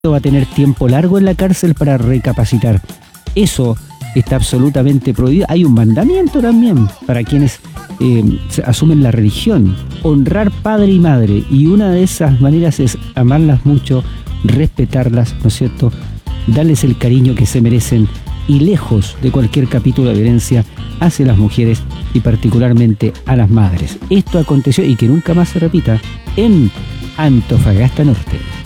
va a tener tiempo largo en la cárcel para recapacitar. Eso está absolutamente prohibido. Hay un mandamiento también para quienes asumen la religión: honrar padre y madre, y una de esas maneras es amarlas mucho, respetarlas, ¿no es cierto?, darles el cariño que se merecen, y lejos de cualquier capítulo de violencia hacia las mujeres y particularmente a las madres. Esto aconteció, y que nunca más se repita, en Antofagasta Norte.